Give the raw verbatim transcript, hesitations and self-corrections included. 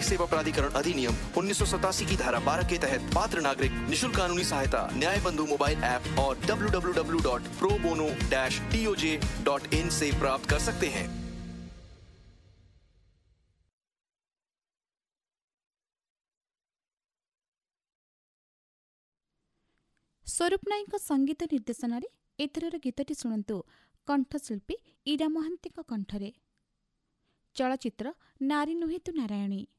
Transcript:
सेवा प्राधिकरण अधिनियम उन्नीस सौ सतासी की धारा बारह के तहत पात्र नागरिक निशुल्क कानूनी सहायता न्याय बंधु मोबाइल ऐप और W W W dot pro bono dash D O J dot in से प्राप्त कर सकते हैं। स्वरूप नाईक संगीत निर्देशन एथर गीतटी शुणु कंठशिल्पी ईरा महांती कंठरे। चलचित्र नारी नुहे तु नारायणी।